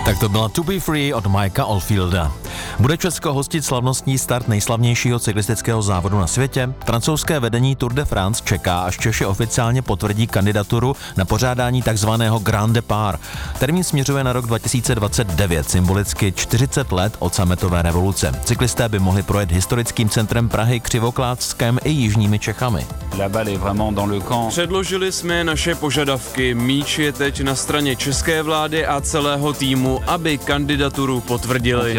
Tak to byla To Be Free od Mikea Oldfielda. Bude Česko hostit slavnostní start nejslavnějšího cyklistického závodu na světě? Francouzské vedení Tour de France čeká, až Češi oficiálně potvrdí kandidaturu na pořádání takzvaného Grand Départ. Termín směřuje na rok 2029, symbolicky 40 let od sametové revoluce. Cyklisté by mohli projet historickým centrem Prahy, Křivoklátském i jižními Čechami. Předložili jsme naše požadavky. Míč je teď na straně české vlády a celého týmu, aby kandidaturu potvrdili.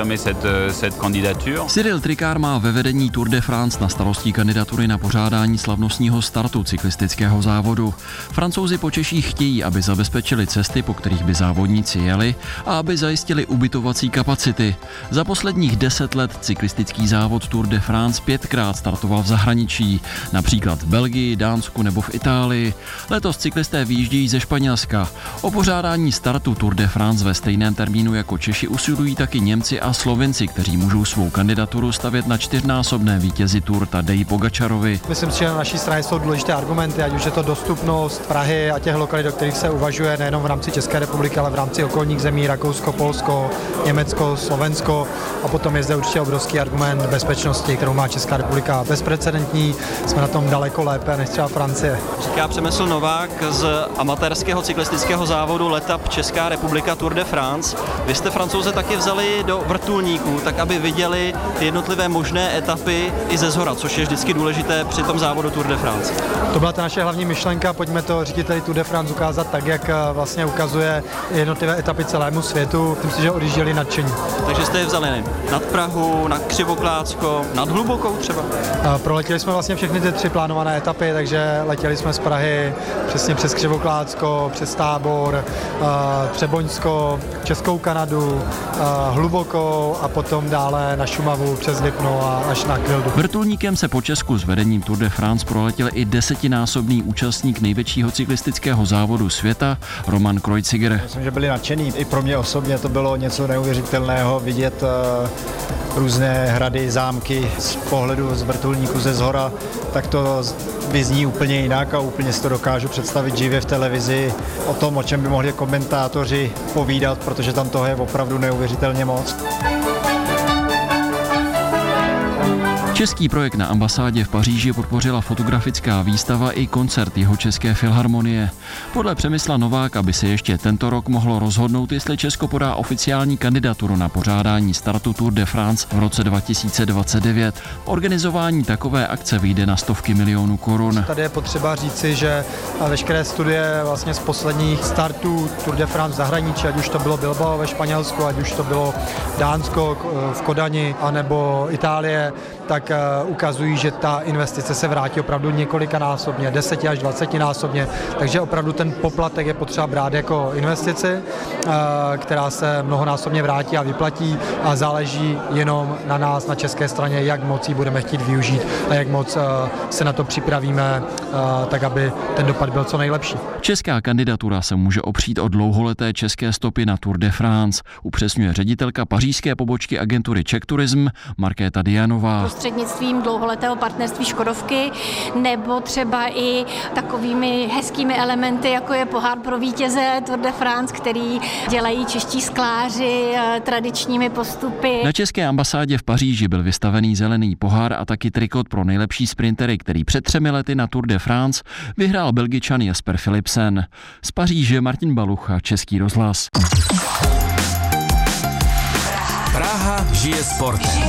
Cyril Tricard má ve vedení Tour de France na starosti kandidatury na pořádání slavnostního startu cyklistického závodu. Francouzi po Češích chtějí, aby zabezpečili cesty, po kterých by závodníci jeli, a aby zajistili ubytovací kapacity. Za posledních 10 let cyklistický závod Tour de France 5krát startoval v zahraničí, například v Belgii, Dánsku nebo v Itálii. Letos cyklisté vyjíždějí ze Španělska. O pořádání startu Tour de France ve stejném termínu jako Češi usilují taky Němci a Slovinci, kteří můžou svou kandidaturu stavět na 4násobné vítězi Tour Tadeji Pogačarovi. Myslím si, že na naší straně jsou důležité argumenty, ať už je to dostupnost Prahy a těch lokalit, do kterých se uvažuje nejenom v rámci České republiky, ale v rámci okolních zemí, Rakousko, Polsko, Německo, Slovensko, a potom je zde určitě obrovský argument bezpečnosti, kterou má Česká republika bezprecedentní. Jsme na tom daleko lépe než třeba Francie. Říká Přemysl Novák z amatérského cyklistického závodu Letap Česká republika Tour de France. Vy jste Francouze taky vzali do vrtulníků, tak aby viděli ty jednotlivé možné etapy i ze zhora, což je vždycky důležité při tom závodu Tour de France. To byla ta naše hlavní myšlenka, pojďme to řediteli Tour de France ukázat tak, jak vlastně ukazuje jednotlivé etapy celému světu. Myslím si, že odjížděli nadšení. Takže jste je vzali nad Prahu, na Křivoklátsko, nad Hlubokou třeba? Proletěli jsme vlastně všechny ty 3 plánované etapy, takže letěli jsme z Prahy přesně přes Křivoklátsko, přes Tábor, Třeboňsko, Českou Kanadu, Hlubokou a potom dále na Šumavu přes Lipno a až na Kvildu. Vrtulníkem se po Česku s vedením Tour de France proletěl i 10násobný účastník největšího cyklistického závodu světa Roman Kreuziger. Myslím, že byli nadšení. I pro mě osobně to bylo něco neuvěřitelného vidět různé hrady, zámky z pohledu z vrtulníku ze zhora, tak to vyzní úplně jinak a úplně si to dokážu představit živě v televizi o tom, o čem by mohli komentátoři povídat, protože tam toho je opravdu neuvěřitelně moc. Český projekt na ambasádě v Paříži podpořila fotografická výstava i koncert Jihočeské filharmonie. Podle Přemysla Nováka by se ještě tento rok mohlo rozhodnout, jestli Česko podá oficiální kandidaturu na pořádání startu Tour de France v roce 2029. Organizování takové akce vyjde na stovky milionů korun. Tady je potřeba říci, že veškeré studie vlastně z posledních startů Tour de France v zahraničí, ať už to bylo Bilbao ve Španělsku, ať už to bylo Dánsko v Kodani, anebo Itálie, tak ukazují, že ta investice se vrátí opravdu několikanásobně, 10 až 20násobně, takže opravdu ten poplatek je potřeba brát jako investici, která se mnohonásobně vrátí a vyplatí, a záleží jenom na nás, na české straně, jak moc ji budeme chtít využít a jak moc se na to připravíme, tak aby ten dopad byl co nejlepší. Česká kandidatura se může opřít o dlouholeté české stopy na Tour de France, upřesňuje ředitelka pařížské pobočky agentury Czech Tourism Markéta Dianová. Prostřednictvím dlouholetého partnerství Škodovky nebo třeba i takovými hezkými elementy, jako je pohár pro vítěze Tour de France, který dělají čeští skláři tradičními postupy. Na české ambasádě v Paříži byl vystavený zelený pohár a taky trikot pro nejlepší sprintery, který před 3 lety na Tour de France vyhrál Belgičan Jasper Philipsen. Z Paříže Martin Balucha, Český rozhlas. Praha žije sportem.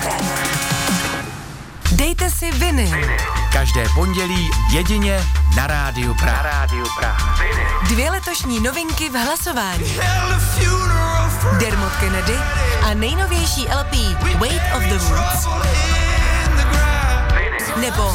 Dejte si viny. Každé pondělí jedině na Rádiu Praha. 2 letošní novinky v hlasování. Dermot Kennedy a nejnovější LP Weight of the Roots. Nebo